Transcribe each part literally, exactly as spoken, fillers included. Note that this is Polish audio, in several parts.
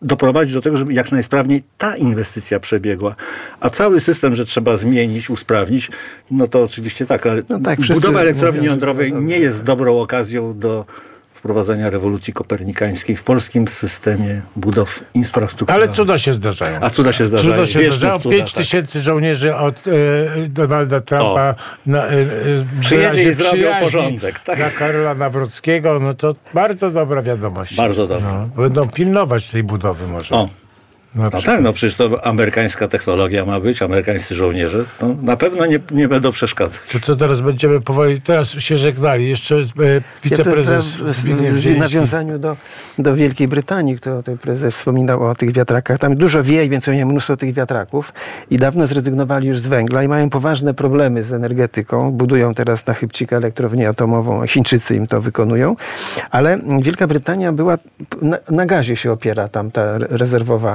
doprowadzić do tego, żeby jak najsprawniej ta inwestycja przebiegła. A cały system, że trzeba zmienić, usprawnić, no to oczywiście tak, ale no tak, budowa elektrowni mówią, jądrowej nie jest dobrą okazją do wprowadzenia rewolucji kopernikańskiej w polskim systemie budow infrastruktury. Ale cuda się zdarzają. A cuda się zdarzają. Cuda się zdarzają. Pięć tysięcy tak. żołnierzy od e, Donalda Trumpa na, e, przyjedzie i zrobią porządek. Tak? Dla Karola Nawrockiego, no to bardzo dobra wiadomość. Bardzo dobra. No, będą pilnować tej budowy może. O. No tak, no przecież to amerykańska technologia ma być, amerykańscy żołnierze, no na pewno nie, nie będą przeszkadzać. To co teraz będziemy powoli, teraz się żegnali, jeszcze e, wiceprezes ja Zbigniew Zieliński. W nawiązaniu do, do Wielkiej Brytanii, to, to prezes wspominał o tych wiatrakach, tam dużo wieje, więc mają mnóstwo tych wiatraków i dawno zrezygnowali już z węgla i mają poważne problemy z energetyką, budują teraz na chybcika elektrownię atomową, Chińczycy im to wykonują, ale Wielka Brytania była, na, na gazie się opiera tam ta rezerwowa,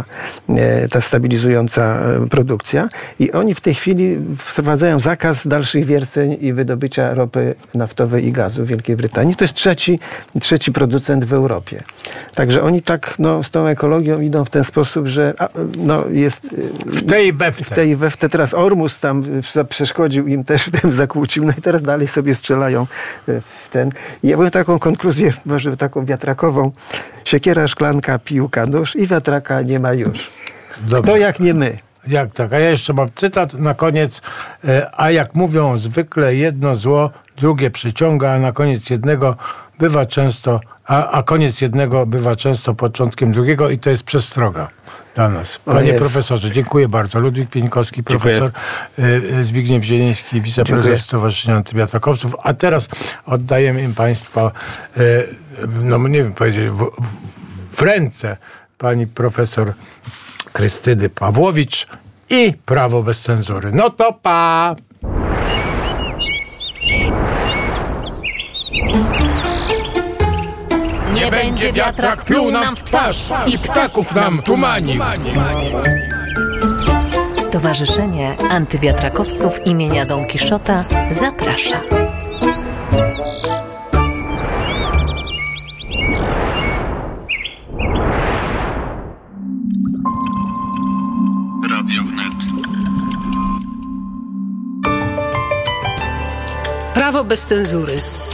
ta stabilizująca produkcja i oni w tej chwili wprowadzają zakaz dalszych wierceń i wydobycia ropy naftowej i gazu w Wielkiej Brytanii. To jest trzeci, trzeci producent w Europie. Także oni tak no, z tą ekologią idą w ten sposób, że a, no, jest w tej we w te. W tej we w te. Teraz Ormus tam przeszkodził im też w tym, zakłócił, no i teraz dalej sobie strzelają w ten. I ja bym taką konkluzję, może taką wiatrakową. Siekiera, szklanka, piłka, nóż i wiatraka nie ma już. Dobrze. To jak nie my. Jak tak? A ja jeszcze mam cytat na koniec. A jak mówią zwykle, jedno zło drugie przyciąga, a na koniec jednego bywa często, a, a koniec jednego bywa często początkiem drugiego i to jest przestroga dla nas. Panie profesorze, dziękuję bardzo. Ludwik Pieńkowski, profesor, y, Zbigniew Zieliński, wiceprezes dziękuję. Stowarzyszenia Antywiatrakowców. A teraz oddajemy im państwa, y, no nie wiem powiedzieć, w, w ręce pani profesor Krystyny Pawłowicz i Prawo bez cenzury. No to pa! Nie będzie wiatrak pluł nam w twarz i ptaków nam tumanił. Stowarzyszenie Antywiatrakowców imienia Don Kiszota zaprasza. Radio Wnet. Prawo bez cenzury.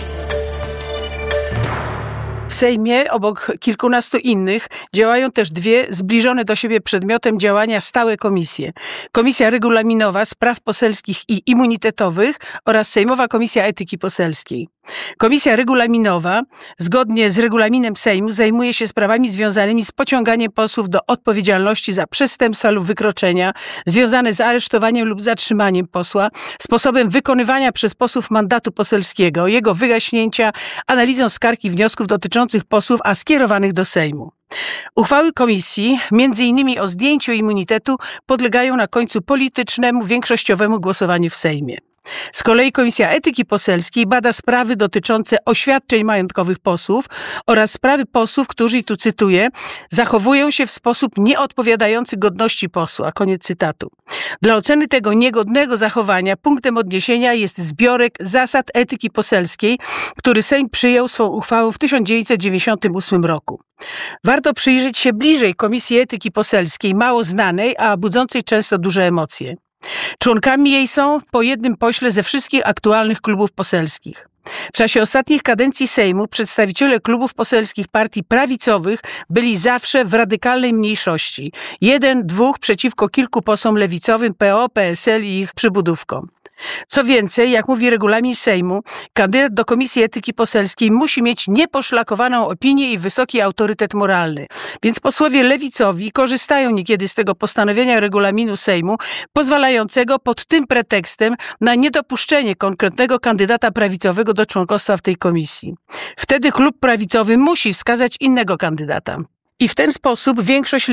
W Sejmie, obok kilkunastu innych, działają też dwie zbliżone do siebie przedmiotem działania stałe komisje. Komisja Regulaminowa Spraw Poselskich i Immunitetowych oraz Sejmowa Komisja Etyki Poselskiej. Komisja Regulaminowa, zgodnie z regulaminem Sejmu, zajmuje się sprawami związanymi z pociąganiem posłów do odpowiedzialności za przestępstwa lub wykroczenia związane z aresztowaniem lub zatrzymaniem posła, sposobem wykonywania przez posłów mandatu poselskiego, jego wygaśnięcia, analizą skarg i wniosków dotyczących posłów, a skierowanych do Sejmu. Uchwały komisji, między innymi o zdjęciu immunitetu, podlegają na końcu politycznemu, większościowemu głosowaniu w Sejmie. Z kolei Komisja Etyki Poselskiej bada sprawy dotyczące oświadczeń majątkowych posłów oraz sprawy posłów, którzy, i tu cytuję, zachowują się w sposób nieodpowiadający godności posła. Koniec cytatu. Dla oceny tego niegodnego zachowania punktem odniesienia jest zbiorek zasad etyki poselskiej, który Sejm przyjął swą uchwałą w tysiąc dziewięćset dziewięćdziesiątym ósmym roku. Warto przyjrzeć się bliżej Komisji Etyki Poselskiej, mało znanej, a budzącej często duże emocje. Członkami jej są po jednym pośle ze wszystkich aktualnych klubów poselskich. W czasie ostatnich kadencji Sejmu przedstawiciele klubów poselskich partii prawicowych byli zawsze w radykalnej mniejszości. Jeden, dwóch przeciwko kilku posłom lewicowym, P O, P S L i ich przybudówkom. Co więcej, jak mówi regulamin Sejmu, kandydat do Komisji Etyki Poselskiej musi mieć nieposzlakowaną opinię i wysoki autorytet moralny. Więc posłowie lewicowi korzystają niekiedy z tego postanowienia regulaminu Sejmu, pozwalającego pod tym pretekstem na niedopuszczenie konkretnego kandydata prawicowego do członkostwa w tej komisji. Wtedy klub prawicowy musi wskazać innego kandydata. I w ten sposób większość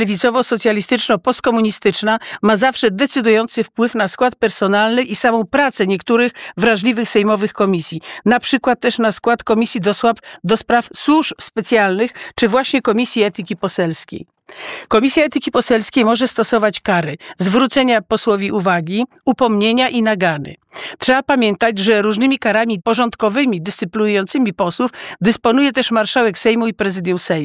lewicowo-socjalistyczno-postkomunistyczna ma zawsze decydujący wpływ na skład personalny i samą pracę niektórych wrażliwych sejmowych komisji. Na przykład też na skład Komisji do, słab, do Spraw Służb Specjalnych, czy właśnie Komisji Etyki Poselskiej. Komisja Etyki Poselskiej może stosować kary zwrócenia posłowi uwagi, upomnienia i nagany. Trzeba pamiętać, że różnymi karami porządkowymi, dyscyplinującymi posłów dysponuje też marszałek Sejmu i prezydium Sejmu.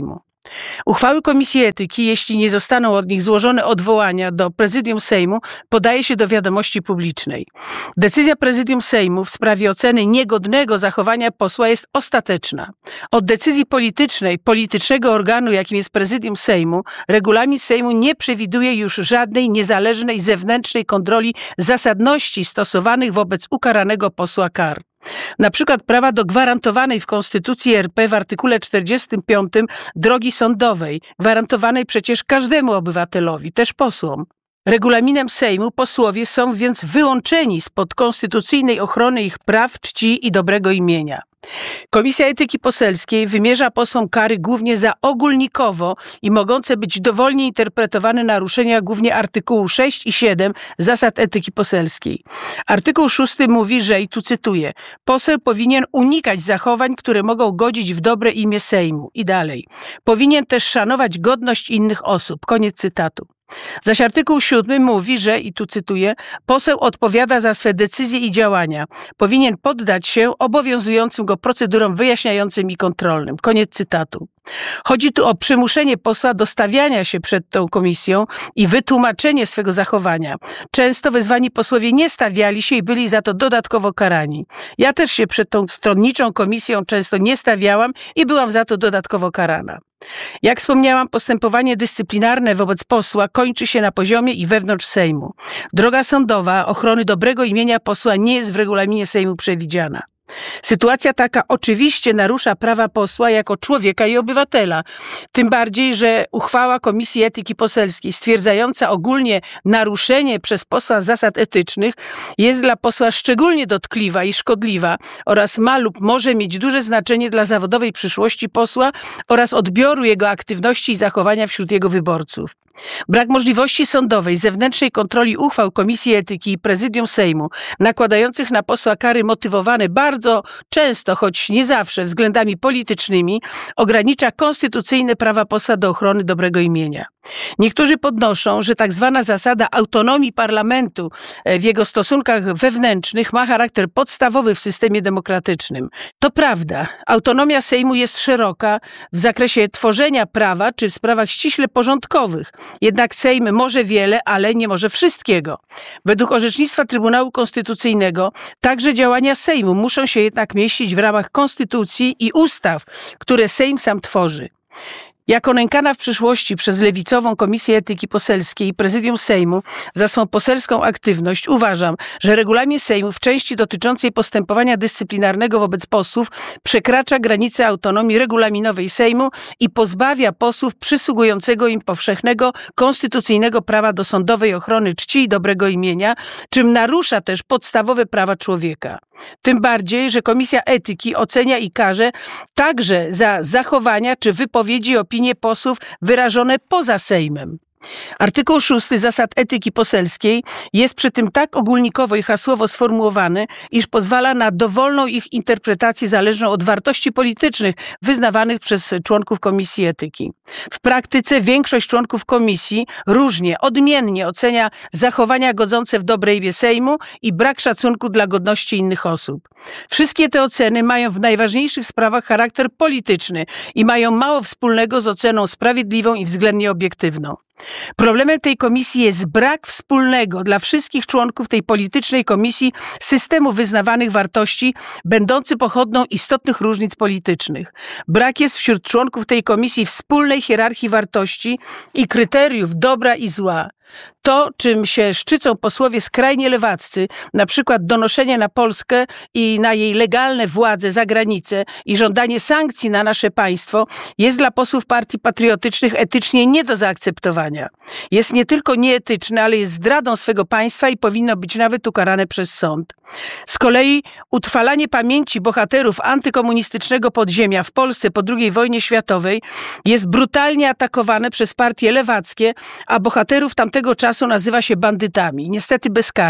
Uchwały Komisji Etyki, jeśli nie zostaną od nich złożone odwołania do Prezydium Sejmu, podaje się do wiadomości publicznej. Decyzja Prezydium Sejmu w sprawie oceny niegodnego zachowania posła jest ostateczna. Od decyzji politycznej, politycznego organu, jakim jest Prezydium Sejmu, regulamin Sejmu nie przewiduje już żadnej niezależnej zewnętrznej kontroli zasadności stosowanych wobec ukaranego posła kar. Na przykład prawa do gwarantowanej w Konstytucji R P w artykule czterdziestym piątym drogi sądowej, gwarantowanej przecież każdemu obywatelowi, też posłom. Regulaminem Sejmu posłowie są więc wyłączeni spod konstytucyjnej ochrony ich praw, czci i dobrego imienia. Komisja Etyki Poselskiej wymierza posłom kary głównie za ogólnikowo i mogące być dowolnie interpretowane naruszenia głównie artykułu sześć i siedem zasad etyki poselskiej. Artykuł szósty mówi, że, i tu cytuję, poseł powinien unikać zachowań, które mogą godzić w dobre imię Sejmu. I dalej. Powinien też szanować godność innych osób. Koniec cytatu. Zaś artykuł siódmy mówi, że, i tu cytuję, poseł odpowiada za swe decyzje i działania. Powinien poddać się obowiązującym go procedurom wyjaśniającym i kontrolnym. Koniec cytatu. Chodzi tu o przymuszenie posła do stawiania się przed tą komisją i wytłumaczenie swego zachowania. Często wezwani posłowie nie stawiali się i byli za to dodatkowo karani. Ja też się przed tą stronniczą komisją często nie stawiałam i byłam za to dodatkowo karana. Jak wspomniałam, postępowanie dyscyplinarne wobec posła kończy się na poziomie i wewnątrz Sejmu. Droga sądowa ochrony dobrego imienia posła nie jest w regulaminie Sejmu przewidziana. Sytuacja taka oczywiście narusza prawa posła jako człowieka i obywatela. Tym bardziej, że uchwała Komisji Etyki Poselskiej stwierdzająca ogólnie naruszenie przez posła zasad etycznych jest dla posła szczególnie dotkliwa i szkodliwa oraz ma lub może mieć duże znaczenie dla zawodowej przyszłości posła oraz odbioru jego aktywności i zachowania wśród jego wyborców. Brak możliwości sądowej, zewnętrznej kontroli uchwał Komisji Etyki i Prezydium Sejmu nakładających na posła kary motywowane bardzo często, choć nie zawsze, względami politycznymi, ogranicza konstytucyjne prawa posła do ochrony dobrego imienia. Niektórzy podnoszą, że tak zwana zasada autonomii parlamentu w jego stosunkach wewnętrznych ma charakter podstawowy w systemie demokratycznym. To prawda, autonomia Sejmu jest szeroka w zakresie tworzenia prawa czy w sprawach ściśle porządkowych. Jednak Sejm może wiele, ale nie może wszystkiego. Według orzecznictwa Trybunału Konstytucyjnego także działania Sejmu muszą się jednak mieścić w ramach konstytucji i ustaw, które Sejm sam tworzy. Jako nękana w przyszłości przez lewicową Komisję Etyki Poselskiej i Prezydium Sejmu za swą poselską aktywność uważam, że regulamin Sejmu w części dotyczącej postępowania dyscyplinarnego wobec posłów przekracza granice autonomii regulaminowej Sejmu i pozbawia posłów przysługującego im powszechnego, konstytucyjnego prawa do sądowej ochrony czci i dobrego imienia, czym narusza też podstawowe prawa człowieka. Tym bardziej, że Komisja Etyki ocenia i karze także za zachowania czy wypowiedzi opinii opinie posłów wyrażone poza Sejmem. Artykuł szósty zasad etyki poselskiej jest przy tym tak ogólnikowo i hasłowo sformułowany, iż pozwala na dowolną ich interpretację zależną od wartości politycznych wyznawanych przez członków Komisji Etyki. W praktyce większość członków komisji różnie, odmiennie ocenia zachowania godzące w dobre imię Sejmu i brak szacunku dla godności innych osób. Wszystkie te oceny mają w najważniejszych sprawach charakter polityczny i mają mało wspólnego z oceną sprawiedliwą i względnie obiektywną. Problemem tej komisji jest brak wspólnego dla wszystkich członków tej politycznej komisji systemu wyznawanych wartości, będący pochodną istotnych różnic politycznych. Brak jest wśród członków tej komisji wspólnej hierarchii wartości i kryteriów dobra i zła. To, czym się szczycą posłowie skrajnie lewaccy, na przykład donoszenie na Polskę i na jej legalne władze za granicę i żądanie sankcji na nasze państwo, jest dla posłów partii patriotycznych etycznie nie do zaakceptowania. Jest nie tylko nieetyczne, ale jest zdradą swego państwa i powinno być nawet ukarane przez sąd. Z kolei utrwalanie pamięci bohaterów antykomunistycznego podziemia w Polsce po drugiej wojnie światowej jest brutalnie atakowane przez partie lewackie, a bohaterów tamtego czasu nazywa się bandytami. Niestety bezkarnie.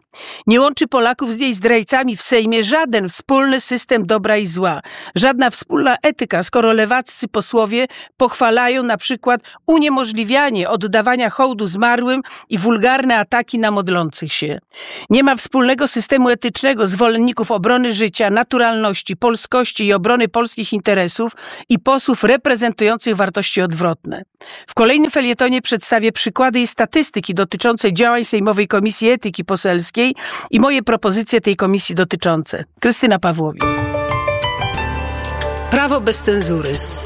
Nie łączy Polaków z jej zdrajcami w Sejmie żaden wspólny system dobra i zła, żadna wspólna etyka, skoro lewaccy posłowie pochwalają na przykład uniemożliwianie oddawania hołdu zmarłym i wulgarne ataki na modlących się. Nie ma wspólnego systemu etycznego zwolenników obrony życia, naturalności, polskości i obrony polskich interesów i posłów reprezentujących wartości odwrotne. W kolejnym felietonie przedstawię przykłady i statystyki dotyczące działań Sejmowej Komisji Etyki Poselskiej i moje propozycje tej komisji dotyczące. Krystyna Pawłowicz. Prawo bez cenzury.